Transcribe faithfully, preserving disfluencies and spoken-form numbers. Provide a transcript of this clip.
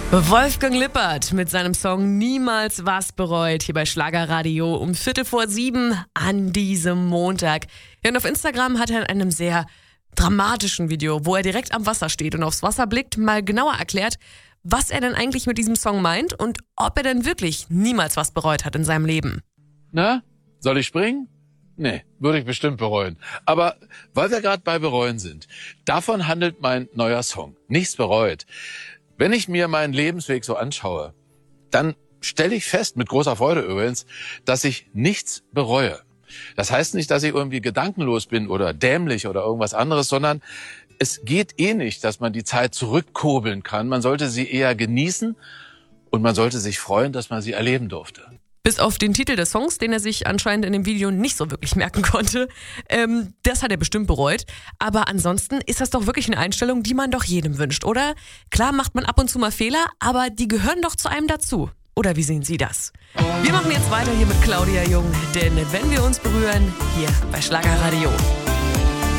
Wolfgang Lippert mit seinem Song Niemals was bereut hier bei Schlagerradio um Viertel vor sieben an diesem Montag. Ja, und auf Instagram hat er in einem sehr dramatischen Video, wo er direkt am Wasser steht und aufs Wasser blickt, mal genauer erklärt, was er denn eigentlich mit diesem Song meint und ob er denn wirklich niemals was bereut hat in seinem Leben. Na, soll ich springen? Nee, würde ich bestimmt bereuen. Aber weil wir gerade bei Bereuen sind, davon handelt mein neuer Song. Nichts bereut. Wenn ich mir meinen Lebensweg so anschaue, dann stelle ich fest, mit großer Freude übrigens, dass ich nichts bereue. Das heißt nicht, dass ich irgendwie gedankenlos bin oder dämlich oder irgendwas anderes, sondern es geht eh nicht, dass man die Zeit zurückkurbeln kann. Man sollte sie eher genießen und man sollte sich freuen, dass man sie erleben durfte. Bis auf den Titel des Songs, den er sich anscheinend in dem Video nicht so wirklich merken konnte. Ähm, das hat er bestimmt bereut. Aber ansonsten ist das doch wirklich eine Einstellung, die man doch jedem wünscht, oder? Klar macht man ab und zu mal Fehler, aber die gehören doch zu einem dazu. Oder wie sehen Sie das? Wir machen jetzt weiter hier mit Claudia Jung, denn wenn wir uns berühren, hier bei Schlagerradio.